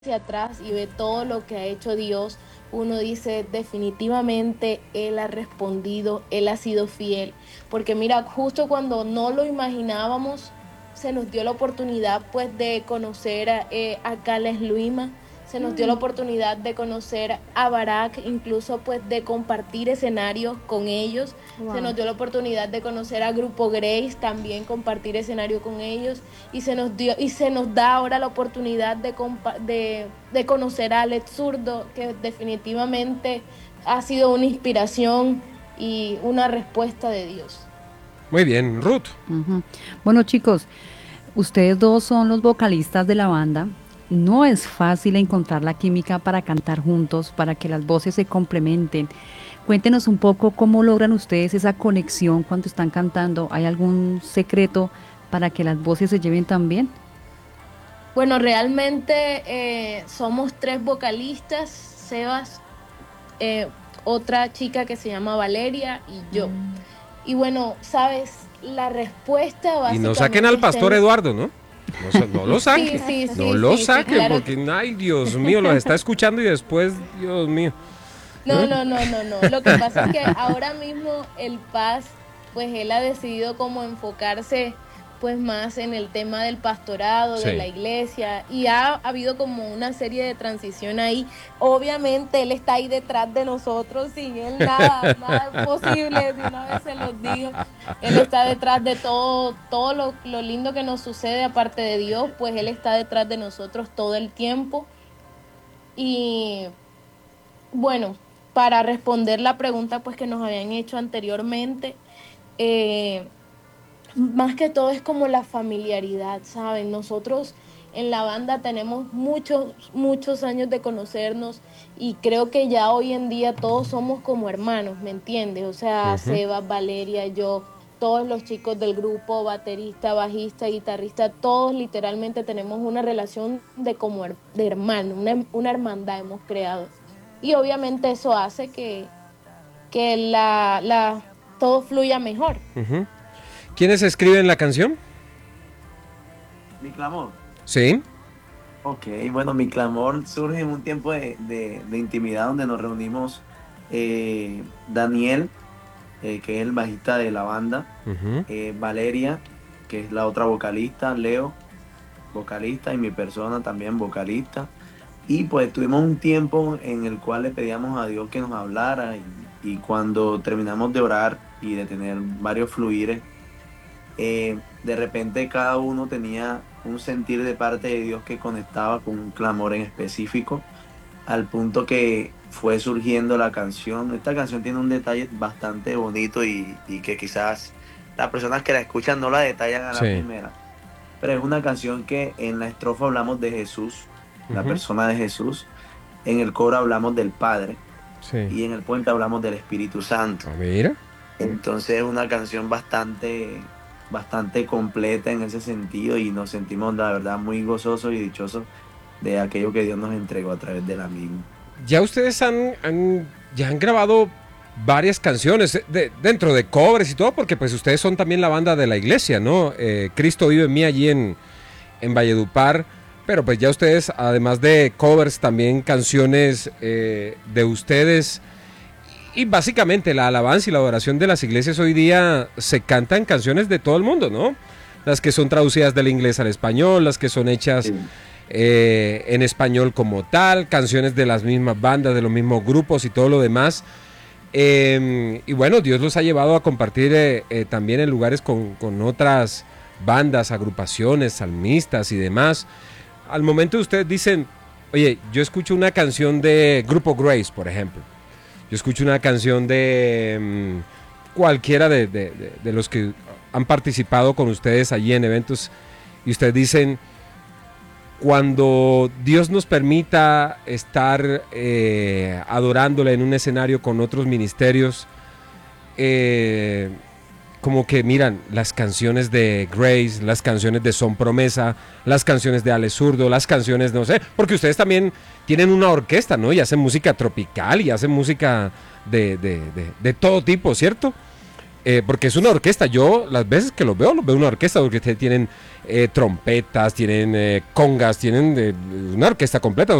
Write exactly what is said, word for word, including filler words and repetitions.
hacia atrás y ve todo lo que ha hecho Dios, uno dice definitivamente Él ha respondido, Él ha sido fiel, porque mira, justo cuando no lo imaginábamos, se nos dio la oportunidad pues de conocer a, eh, a Carles Luima, se nos dio la oportunidad de conocer a Barak, incluso pues de compartir escenarios con ellos, se Wow. nos dio la oportunidad de conocer a Grupo Grace, también compartir escenario con ellos, y se nos dio y se nos da ahora la oportunidad de, de, de conocer a Alex Zurdo, que definitivamente ha sido una inspiración y una respuesta de Dios. Muy bien, Ruth. Ujú. Bueno, chicos, ustedes dos son los vocalistas de la banda. No es fácil encontrar la química para cantar juntos, para que las voces se complementen. Cuéntenos un poco cómo logran ustedes esa conexión cuando están cantando. ¿Hay algún secreto para que las voces se lleven tan bien? Bueno, realmente eh, somos tres vocalistas, Sebas, eh, otra chica que se llama Valeria y yo. Y bueno, sabes, la respuesta Y no básicamente saquen al pastor en... Eduardo, ¿no? No, no lo saquen. Sí, sí, No sí, lo sí, sí, saquen claro. porque, ay, Dios mío, los está escuchando y después, Dios mío. No, no, no, no, no. Lo que pasa es que ahora mismo el Paz, pues él ha decidido como enfocarse pues más en el tema del pastorado, de Sí. la iglesia, y ha, ha habido como una serie de transición ahí. Obviamente él está ahí detrás de nosotros, sin él nada, nada es posible, de una vez se los digo. Él está detrás de todo, todo lo, lo lindo que nos sucede aparte de Dios, pues él está detrás de nosotros todo el tiempo. Y bueno, para responder la pregunta pues que nos habían hecho anteriormente, eh, más que todo es como la familiaridad, ¿saben? Nosotros en la banda tenemos muchos, muchos años de conocernos y creo que ya hoy en día todos somos como hermanos, ¿me entiendes? O sea, Ujú. Seba, Valeria, yo, todos los chicos del grupo, baterista, bajista, guitarrista, todos literalmente tenemos una relación de como her- de hermano, una, una hermandad hemos creado. Y obviamente eso hace que, que la, la, todo fluya mejor. Ujú. ¿Quiénes escriben la canción? Mi clamor. Sí. Ok, bueno, mi clamor surge en un tiempo de, de- de intimidad donde nos reunimos eh, Daniel, eh, que es el bajista de la banda, Ujú. eh, Valeria, que es la otra vocalista, Leo, vocalista, y mi persona también vocalista. Y pues tuvimos un tiempo en el cual le pedíamos a Dios que nos hablara y, y cuando terminamos de orar y de tener varios fluires, eh, de repente cada uno tenía un sentir de parte de Dios que conectaba con un clamor en específico, al punto que fue surgiendo la canción. Esta canción tiene un detalle bastante bonito y, y que quizás las personas que la escuchan no la detallan a la Sí. primera, pero es una canción que en la estrofa hablamos de Jesús, la Ujú. persona de Jesús, en el coro hablamos del Padre Sí. y en el puente hablamos del Espíritu Santo. A ver. Entonces es una canción bastante, bastante completa en ese sentido y nos sentimos la verdad muy gozosos y dichosos de aquello que Dios nos entregó a través de la misma. Ya ustedes han, han- ya han grabado varias canciones eh, de- dentro de covers y todo, porque pues ustedes son también la banda de la iglesia, ¿no? Eh, Cristo vive en mí allí en, en Valledupar, pero pues ya ustedes, además de covers, también canciones eh, de ustedes. Y básicamente la alabanza y la adoración de las iglesias hoy día se cantan canciones de todo el mundo, ¿no? Las que son traducidas del inglés al español, las que son hechas Sí. eh, en español como tal, canciones de las mismas bandas, de los mismos grupos y todo lo demás. Eh, y bueno, Dios los ha llevado a compartir eh, eh, también en lugares con, con otras bandas, agrupaciones, salmistas y demás. Al momento ustedes dicen, oye, yo escucho una canción de Grupo Grace, por ejemplo. Yo escucho una canción de mm, cualquiera de, de- de- de los que han participado con ustedes allí en eventos y ustedes dicen, cuando Dios nos permita estar eh, adorándole en un escenario con otros ministerios, eh, como que miran las canciones de Grace, las canciones de Son Promesa, las canciones de Ale Zurdo, las canciones, no sé, porque ustedes también tienen una orquesta, ¿no? Y hacen música tropical y hacen música de, de, de, de todo tipo, ¿cierto? Eh, porque es una orquesta. Yo las veces que los veo, los veo una orquesta porque ustedes tienen eh, trompetas, tienen eh, congas, tienen eh, una orquesta completa.